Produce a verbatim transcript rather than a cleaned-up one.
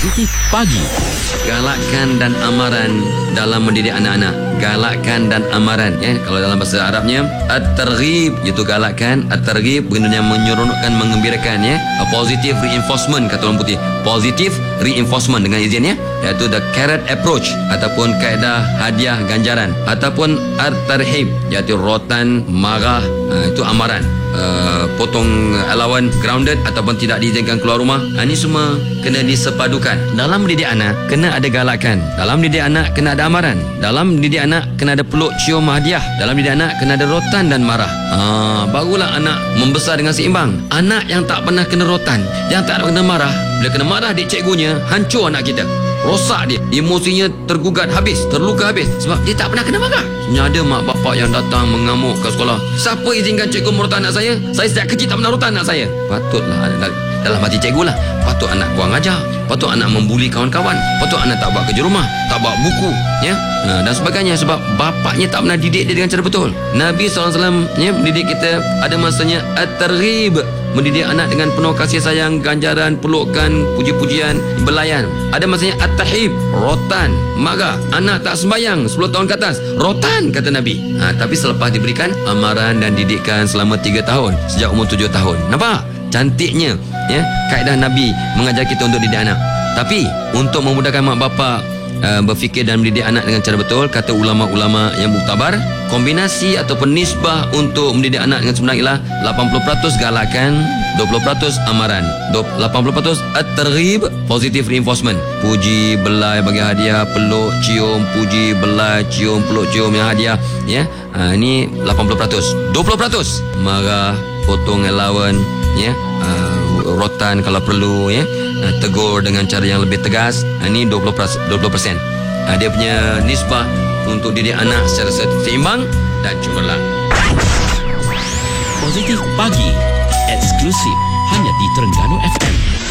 Positif Pagi. Galakkan dan amaran dalam mendidik anak-anak. Galakkan dan amaran, ya. Kalau dalam bahasa Arabnya at-targhib, iaitu galakkan. At-targhib bermakna menyeronokkan, mengembirakan, ya. A positive reinforcement, kata orang putih. Positive reinforcement dengan izin, ya, iaitu the carrot approach ataupun kaedah hadiah ganjaran, ataupun at-tarhib, iaitu rotan, marah, uh, itu amaran. Uh, potong allowance, grounded ataupun tidak diizinkan keluar rumah. Ha, ini semua kena disepadukan. Dalam mendidik anak kena ada galakan. Dalam mendidik anak kena ada amaran. Dalam mendidik anak kena ada peluk, cium, hadiah. Dalam mendidik anak kena ada rotan dan marah. Ha, barulah anak membesar dengan seimbang. Anak yang tak pernah kena rotan, yang tak pernah kena marah, bila kena marah dik cikgunya, hancur anak kita. Rosak dia, emosinya tergugat habis, terluka habis, sebab dia tak pernah kena marah. Sebenarnya ada mak bapak yang datang mengamuk ke sekolah. Siapa izinkan cikgu merotan anak saya? Saya sejak kecil tak pernah rotan anak saya. Patutlah anak, dalam hati cikgu lah, patut anak kurang ajar, patut anak membuli kawan-kawan, patut anak tak buat kerja rumah, tak bawa buku, ya, ha, dan sebagainya. Sebab bapaknya tak pernah didik dia dengan cara betul. Nabi sallallahu alaihi wasallam, ya, mendidik kita ada masanya at-targhib, mendidik anak dengan penuh kasih sayang, ganjaran, pelukan, puji-pujian, belayan. Ada masanya at-tahib, rotan, marah. Anak tak sembayang sepuluh tahun ke atas, rotan, kata Nabi. Ha, tapi selepas diberikan amaran dan didikan selama tiga tahun, sejak umur tujuh tahun. Nampak cantiknya, ya, kaedah Nabi mengajar kita untuk didik anak. Tapi untuk memudahkan mak bapak uh, berfikir dan mendidik anak dengan cara betul, kata ulama-ulama yang muktabar, kombinasi ataupun nisbah untuk mendidik anak dengan sebenar ialah lapan puluh peratus galakan, dua puluh peratus amaran, lapan puluh peratus at-targhib, positive reinforcement, puji, belai, bagi hadiah, peluk, cium, puji, belai, cium, peluk, cium yang hadiah, ya. Ha, ini lapan puluh peratus. dua puluh peratus marah, potong allowance, ya, uh, rotan kalau perlu, ya, uh, tegur dengan cara yang lebih tegas. Uh, ini dua puluh peratus. Uh, dia punya nisbah untuk didik anak secara seimbang dan cemerlang. Positif Pagi, eksklusif hanya di Terengganu F M.